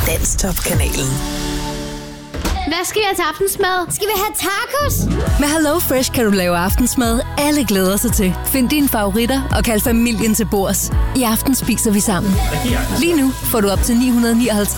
Danstop-kanalen. Hvad skal vi have til aftensmad? Skal vi have tacos? Med Hello Fresh kan du lave aftensmad, alle glæder sig til. Find dine favoritter og kald familien til bords. I aften spiser vi sammen. Lige nu får du op til 959